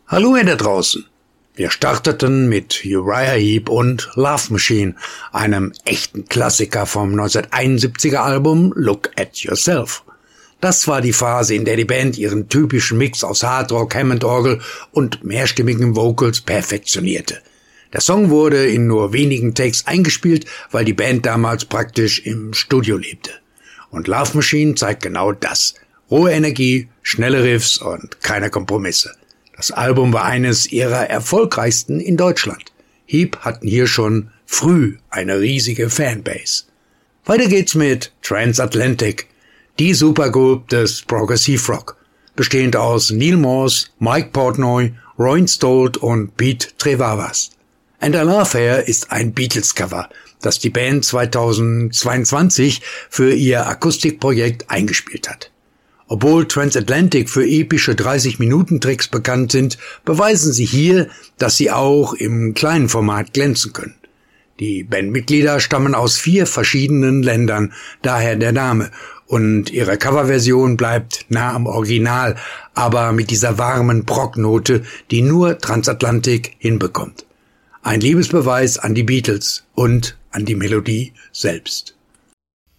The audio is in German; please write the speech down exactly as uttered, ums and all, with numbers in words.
Hallo ihr da draußen. Wir starteten mit Uriah Heep und Love Machine, einem echten Klassiker vom neunzehnhunderteinundsiebziger Album Look at Yourself. Das war die Phase, in der die Band ihren typischen Mix aus Hardrock, Hammond-Orgel und mehrstimmigen Vocals perfektionierte. Der Song wurde in nur wenigen Takes eingespielt, weil die Band damals praktisch im Studio lebte. Und Love Machine zeigt genau das. Rohe Energie, schnelle Riffs und keine Kompromisse. Das Album war eines ihrer erfolgreichsten in Deutschland. Heep hatten hier schon früh eine riesige Fanbase. Weiter geht's mit Transatlantic, die Supergroup des Progressive Rock, bestehend aus Neil Morse, Mike Portnoy, Roy Stolt und Pete Trewavas. And I Love Her ist ein Beatles-Cover, das die Band zweitausendzweiundzwanzig für ihr Akustikprojekt eingespielt hat. Obwohl Transatlantic für epische dreißig-Minuten-Tricks bekannt sind, beweisen sie hier, dass sie auch im kleinen Format glänzen können. Die Bandmitglieder stammen aus vier verschiedenen Ländern, daher der Name, und ihre Coverversion bleibt nah am Original, aber mit dieser warmen Prog-Note, die nur Transatlantic hinbekommt. Ein Liebesbeweis an die Beatles und an die Melodie selbst.